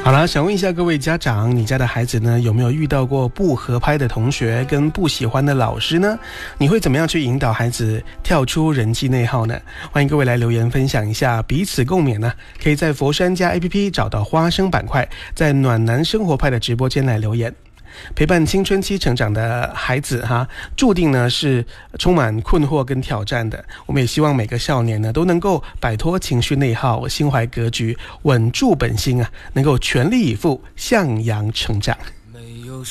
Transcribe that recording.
好了，想问一下各位家长，你家的孩子呢有没有遇到过不合拍的同学跟不喜欢的老师呢？你会怎么样去引导孩子跳出人际内耗呢？欢迎各位来留言分享一下，彼此共勉呢。可以在佛山家 APP 找到花生板块，在暖男生活派的直播间来留言。陪伴青春期成长的孩子注定呢是充满困惑跟挑战的。我们也希望每个少年呢都能够摆脱情绪内耗，心怀格局，稳住本心能够全力以赴向阳成长。